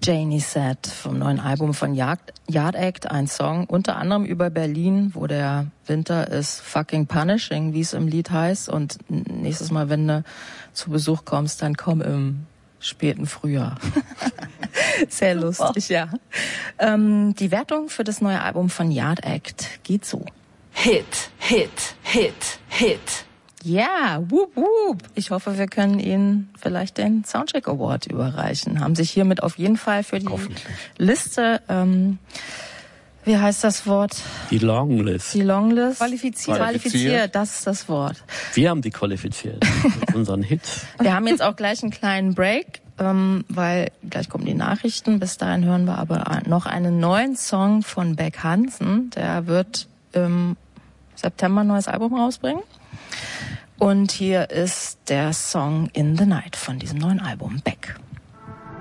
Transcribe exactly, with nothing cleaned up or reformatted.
Janie Said vom neuen Album von Yard Act, ein Song unter anderem über Berlin, wo der Winter ist fucking punishing, wie es im Lied heißt. Und nächstes Mal, wenn du zu Besuch kommst, dann komm im späten Frühjahr. Sehr lustig, ja. Ähm, die Wertung für das neue Album von Yard Act geht so. Hit, Hit, Hit, Hit. Ja, wup, wup. Ich hoffe, wir können Ihnen vielleicht den Soundcheck Award überreichen. Haben sich hiermit auf jeden Fall für die Liste, ähm, wie heißt das Wort? Die Longlist. Die Longlist. Qualifiziert. Qualifiziert, das ist das Wort. Wir haben die qualifiziert mit unseren Hits. Wir haben jetzt auch gleich einen kleinen Break, ähm, weil gleich kommen die Nachrichten. Bis dahin hören wir aber noch einen neuen Song von Beck Hansen. Der wird im September ein neues Album rausbringen. Und hier ist der Song In the Night von diesem neuen Album Beck.